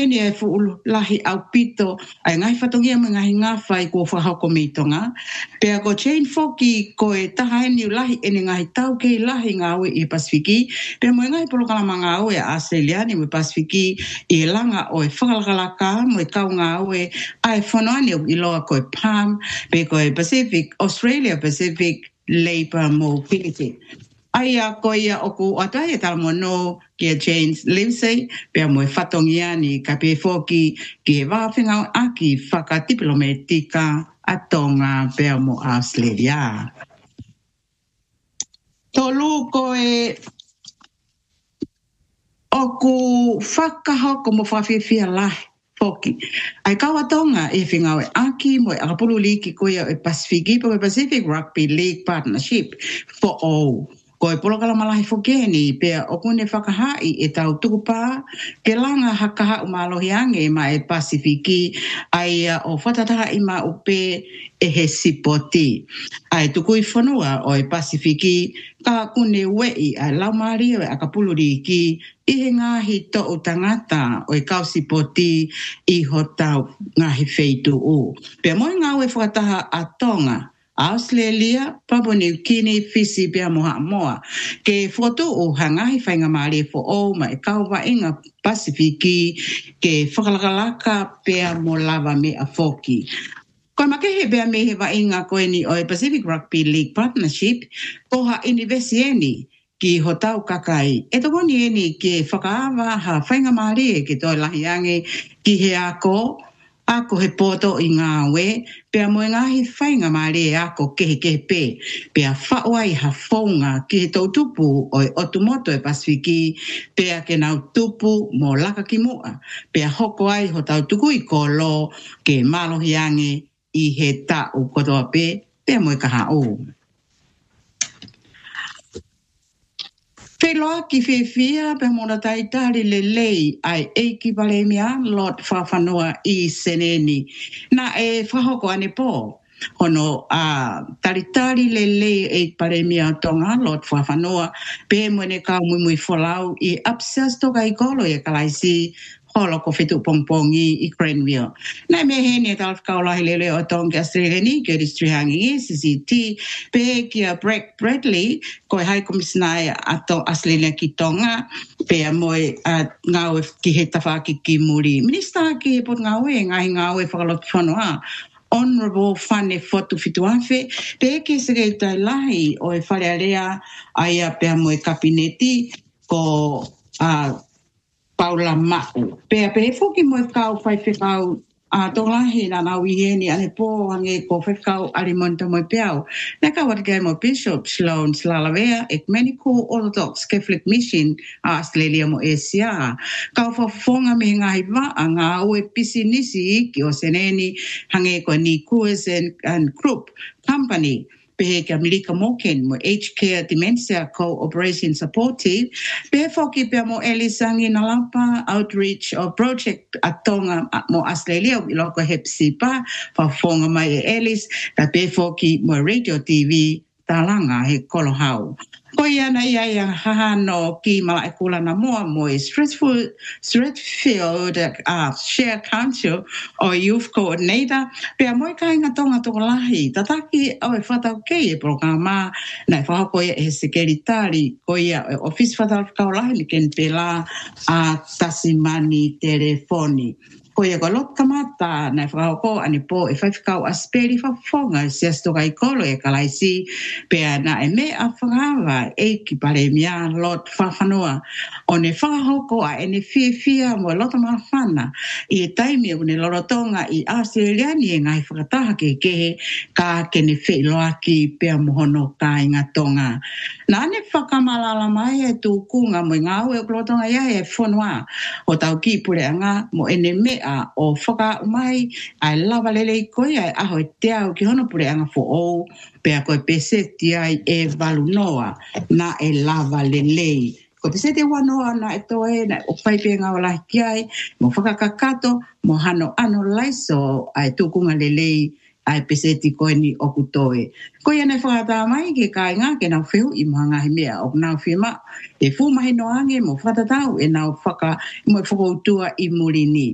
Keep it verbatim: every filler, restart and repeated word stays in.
ni e fu lahi au pito ai ngai fatongia mo ngai ngafa i ko fa hoko mitonga pe ko chain foki ko e taha ni lahi e ngai tau ke lahi ngawe i Pasifiki pe mo ngai polo kala manga o e Australia ni mo Pasifiki i langa o e whakalakalaka mo e kau ngawe ai whanoani i loa ko e Palm pe ko e Pacific Australia Pacific Labour Mobility. Aia ko ia oku atai e tala mono ki a James Livesey pe mo e whatongia ni ka pe foki ki e wawhinga aki whakatipilometika atonga pe mo Australia. Tolu ko e oku whakahoko mo whawhiwhia lahi foki. Ai kawa tonga e whinga e aki mo e akapulu liki ko ia e Pasifiki po e Pacific Rugby League Partnership for all. Ko e polo kala malahi fokeni pea o kune whakahai e tau tukupa ke langa hakaha umalohi ange ma e Pasifiki ai o whatataha i ma upe e he sipoti. Ai tukui whanua o e Pasifiki ka kune wei ai laumari o e akapuluri ki i he ngahi to o tangata o e kau sipoti i ho tau ngahi feitu u. Pea moi ngau e whakataha a Tonga Australia, Papua New Guinea, Fiji, pia moha moa. Ke foto o hangahi whainga maare fo o ma e kauwa inga Pasifiki ke whakalakalaka pia mo lava me a foki. Koe makehe pia me he wa inga koe ni o e Pacific Rugby League Partnership koha inivesieni ki ho tau kakai. E toko ni eni ke whakaawa ha whainga maare ke toi lahiange ki he ako ako he poto i ngā we, pea moe ngahi whainga maare ako kehe kehe pe, pea whauai ha whaunga ki he tau tupu o e otumoto e Pasifiki, pea ke nau tupu mo laka ki mua, pea hoko ai ho tau tuku i kolo ke malohi ange i he tau kotoa pe, pea moe kaha o. Wheloa ki whiwhia pe mona taitari le lei ai eiki palemia lot whawhanua i seneni. Na e whahoko ane po. Hono a uh, taritari le lei eiki palemia tonga lot whawhanua pe mwene kau mui mui wholau i apsas toka i kolo e kalaisi holo ko fitu pongpongi i Cranville. Nai me he ni tal kaula hele o tonga Australia ni ke distrihangi C C T pe kia Brett Bradley ko hai komisnai ato Australia ki tonga pe moe uh, ngau ki he tawhaki ki muri. Minista ki pot ngau e ngai ngau e whakalot whanua. Honorable Fane Fotu Fituafe, te ke sege tai lahi o e wharearea aia pe moe kabineti ko uh, Paula Ma'u. Pea pe foki mo kau fai whekau a tolahi na nau iheni ane po hange ko whekau alimonta mo peau. Neka wat gai mo Bishop Sloan Slalavea Ecumenical Orthodox Catholic Mission a Australia mo Asia. Kau whafonga me ngahi wa a ngā ue pisi nisi ki o seneni hange ko ni Coors and, and Group Company. Pehe kia Milika Moken mo Aged Care Dementia Cooperation Supportive, pehe foki pia mo Elisangi Nalapa Outreach or Project Atonga mo Australia iloko hepsipa fa fonga mai e Elis, ta pehe foki mo Radio T V talanga he kolohau. Ko ia na ia ia hahano ki mala e kula na moa mo e Strathfield, Strathfield uh, Share Council o Youth Coordinator. Pea moi ka inga tonga toko lahi. Tataki au e whatau kei e programa na e whahako ia e sekeritari ko ia e office whatau kau lahi ni ken pela a tasimani telefoni. Ko ia ko lot kamata na e whahako ane po e whaifikau asperi whafonga se astoka i kolo e kalaisi pea na e me a whangawa e ki pare mia lot whawhanua. O ne whahoko a e ne fia fia mo lota mawhana i e taimi e une lorotonga i Australia ni e ngai whakataha ke kehe ka ke ne whailoa ki pea mohono ka inga tonga. Na ane whakamalala mai e tūkunga mo i ngā ue o lotonga ia e whanua o tau ki pure anga mo e ne me a o whaka umai ai lava lele i koe ai aho e te au ki hono pure anga fo o pea koe peseti ai e valu noa na e lava lele. Ko peseti wanoa na e toe na o whaipe ngā wala ki ai mo whakakakato mo hano ano laiso ai tūkunga lele ai peseti koe ni o kutoe. Ko ia nei whakata mai ke kai ngā ke nau whehu i mga he mea o nau whima e fu mahi no ange mo whatatau e nau whaka mo e whakautua i muri ni.